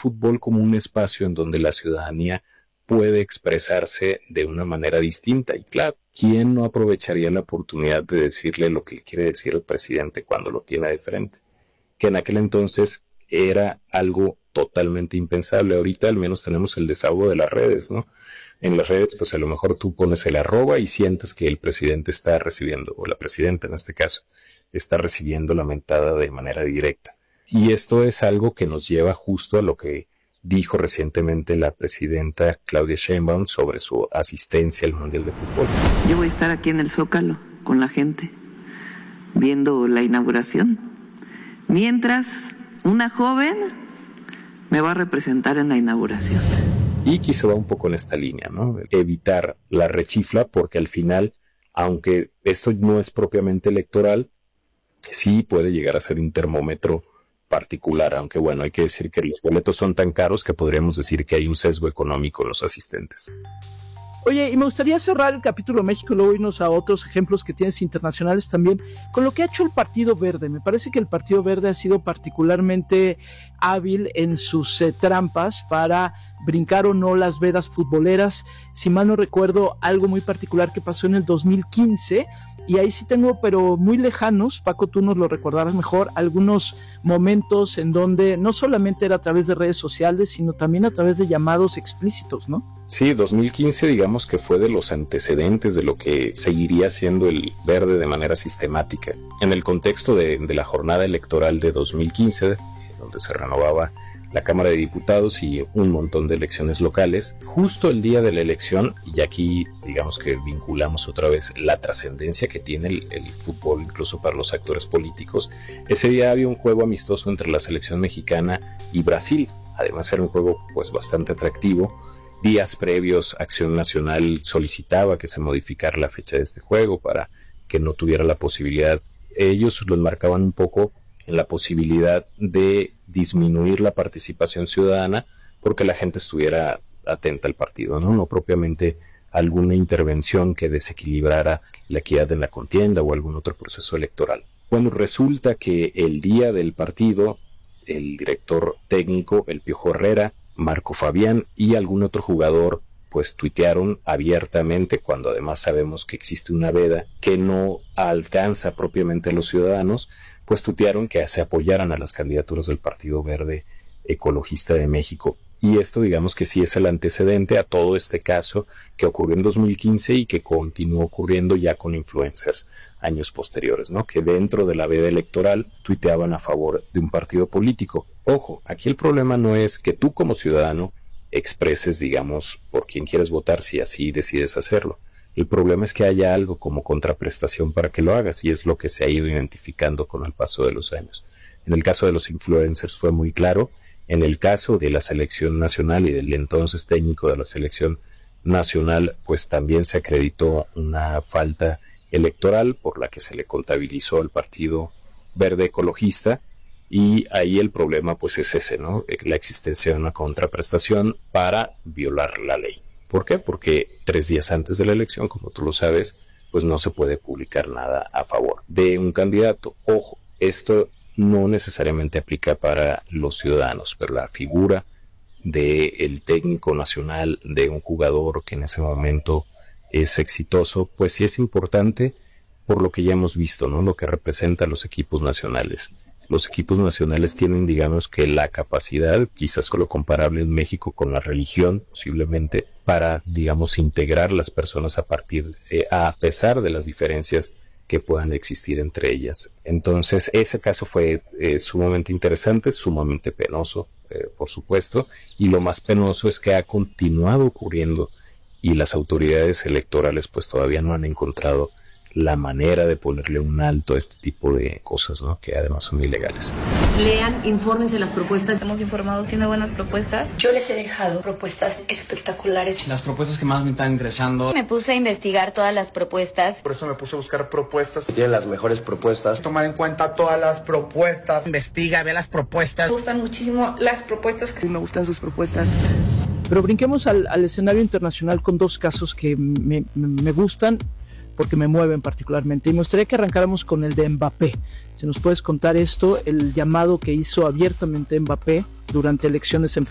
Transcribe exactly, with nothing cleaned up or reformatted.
fútbol como un espacio en donde la ciudadanía puede expresarse de una manera distinta. Y claro, ¿quién no aprovecharía la oportunidad de decirle lo que le quiere decir el presidente cuando lo tiene de frente? Que en aquel entonces era algo totalmente impensable. Ahorita al menos tenemos el desahogo de las redes, ¿no? En las redes, pues a lo mejor tú pones el arroba y sientes que el presidente está recibiendo, o la presidenta en este caso, está recibiendo la mentada de manera directa. Y esto es algo que nos lleva justo a lo que dijo recientemente la presidenta Claudia Sheinbaum sobre su asistencia al Mundial de Fútbol. Yo voy a estar aquí en el Zócalo con la gente, viendo la inauguración, mientras una joven me va a representar en la inauguración. Y quizá va un poco en esta línea, ¿no? Evitar la rechifla, porque al final, aunque esto no es propiamente electoral, sí puede llegar a ser un termómetro particular, aunque bueno, hay que decir que los boletos son tan caros que podríamos decir que hay un sesgo económico en los asistentes. Oye, y me gustaría cerrar el capítulo México y luego irnos a otros ejemplos que tienes internacionales también, con lo que ha hecho el Partido Verde. Me parece que el Partido Verde ha sido particularmente hábil en sus eh, trampas para brincar o no las vedas futboleras. Si mal no recuerdo, algo muy particular que pasó en el dos mil quince, y ahí sí tengo, pero muy lejanos, Paco, tú nos lo recordarás mejor, algunos momentos en donde no solamente era a través de redes sociales, sino también a través de llamados explícitos, ¿no? Sí, dos mil quince digamos que fue de los antecedentes de lo que seguiría siendo el Verde de manera sistemática. En el contexto de, de la jornada electoral de dos mil quince, donde se renovaba la Cámara de Diputados y un montón de elecciones locales, justo el día de la elección, y aquí digamos que vinculamos otra vez la trascendencia que tiene el, el fútbol incluso para los actores políticos, ese día había un juego amistoso entre la selección mexicana y Brasil. Además era un juego pues bastante atractivo. Días previos, Acción Nacional solicitaba que se modificara la fecha de este juego para que no tuviera la posibilidad. Ellos lo enmarcaban un poco en la posibilidad de disminuir la participación ciudadana porque la gente estuviera atenta al partido, ¿no? No propiamente alguna intervención que desequilibrara la equidad en la contienda o algún otro proceso electoral. Bueno, resulta que el día del partido, el director técnico, el Piojo Herrera, Marco Fabián y algún otro jugador pues tuitearon abiertamente, cuando además sabemos que existe una veda que no alcanza propiamente a los ciudadanos, pues tuitearon que se apoyaran a las candidaturas del Partido Verde Ecologista de México. Y esto digamos que sí es el antecedente a todo este caso que ocurrió en dos mil quince y que continuó ocurriendo ya con influencers años posteriores, ¿no? Que dentro de la veda electoral tuiteaban a favor de un partido político. Ojo, aquí el problema no es que tú como ciudadano expreses, digamos, por quién quieres votar si así decides hacerlo. El problema es que haya algo como contraprestación para que lo hagas, y es lo que se ha ido identificando con el paso de los años. En el caso de los influencers fue muy claro. En el caso de la selección nacional y del entonces técnico de la selección nacional, pues también se acreditó una falta electoral por la que se le contabilizó al Partido Verde Ecologista. Y ahí el problema pues es ese, ¿no? La existencia de una contraprestación para violar la ley. ¿Por qué? Porque tres días antes de la elección, como tú lo sabes, pues no se puede publicar nada a favor de un candidato. Ojo, esto no necesariamente aplica para los ciudadanos, pero la figura del técnico nacional, de un jugador que en ese momento es exitoso, pues sí es importante por lo que ya hemos visto, ¿no? Lo que representa a los equipos nacionales. Los equipos nacionales tienen, digamos, que la capacidad, quizás con lo comparable en México con la religión, posiblemente, para, digamos, integrar las personas a partir, eh, a pesar de las diferencias que puedan existir entre ellas. Entonces, ese caso fue eh, sumamente interesante, sumamente penoso, eh, por supuesto, y lo más penoso es que ha continuado ocurriendo y las autoridades electorales pues todavía no han encontrado la manera de ponerle un alto a este tipo de cosas, ¿no? Que además son ilegales. Lean, infórmense las propuestas. Hemos informado, tiene buenas propuestas. Yo les he dejado propuestas espectaculares. Las propuestas que más me están interesando. Me puse a investigar todas las propuestas. Por eso me puse a buscar propuestas. Tienen las mejores propuestas. Tomar en cuenta todas las propuestas. Investiga, ve las propuestas. Me gustan muchísimo las propuestas. Me gustan sus propuestas. Pero brinquemos al, al escenario internacional con dos casos que me, me, me gustan, porque me mueven particularmente. Y me gustaría que arrancáramos con el de Mbappé. Si nos puedes contar esto, el llamado que hizo abiertamente Mbappé durante elecciones en